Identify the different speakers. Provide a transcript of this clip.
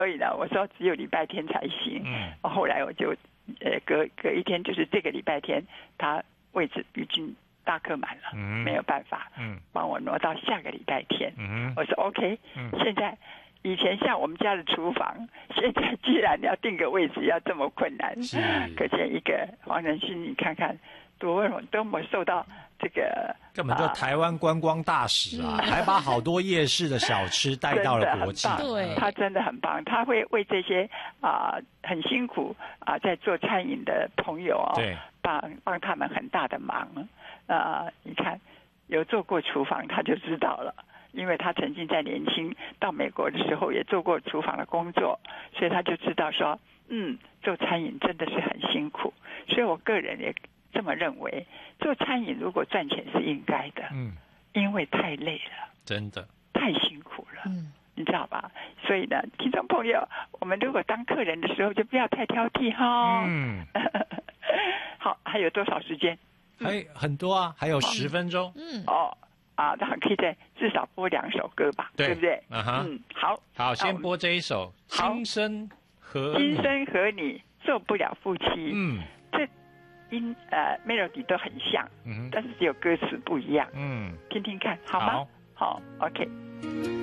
Speaker 1: 所以呢，我说只有礼拜天才行。后来我就隔一天，就是这个礼拜天，他位置已经大客满了，没有办法，帮我挪到下个礼拜天。我说 OK，现在以前像我们家的厨房，现在既然要定个位置要这么困难，可见一个黄仁勋，你看看多么受到这个
Speaker 2: 根本就台湾观光大使啊，还把好多夜市的小吃带到了国际。
Speaker 3: 对，
Speaker 1: 他真的很棒，他会为这些很辛苦在做餐饮的朋友
Speaker 2: 对，
Speaker 1: 帮他们很大的忙。你看有做过厨房他就知道了，因为他曾经在年轻到美国的时候也做过厨房的工作，所以他就知道说做餐饮真的是很辛苦。所以我个人也这么认为，做餐饮如果赚钱是应该的，因为太累了，真的太辛苦了，你知道吧？所以呢，听众朋友，我们如果当客人的时候就不要太挑剔哈。好，还有多少时间？
Speaker 2: 还很多啊，还有10分钟。
Speaker 1: 那可以再至少播2首歌吧， 对不对？好，
Speaker 2: 先播这一首《今生和
Speaker 1: 你做不了夫妻》。这melody 都很像，但是只有歌词不一样。听听看好吗？好 ，OK。